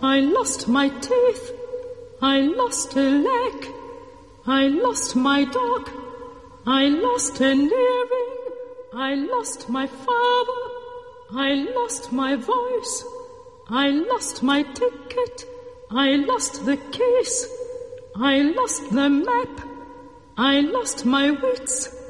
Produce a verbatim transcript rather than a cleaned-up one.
I lost my teeth. I lost a leg. I lost my dog. I lost an earring. I lost my father. I lost my voice. I lost my ticket. I lost the keys. I lost the map. I lost my wits.